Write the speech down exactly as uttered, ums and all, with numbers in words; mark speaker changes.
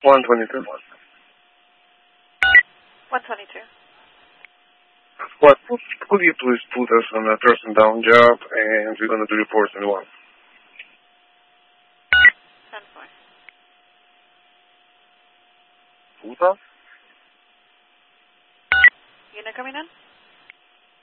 Speaker 1: one twenty-two.
Speaker 2: one twenty-two.
Speaker 1: What? Could you please put us on a person down job, and we're going to do reports in one.
Speaker 2: ten four.
Speaker 1: Puta?
Speaker 2: Unit coming in?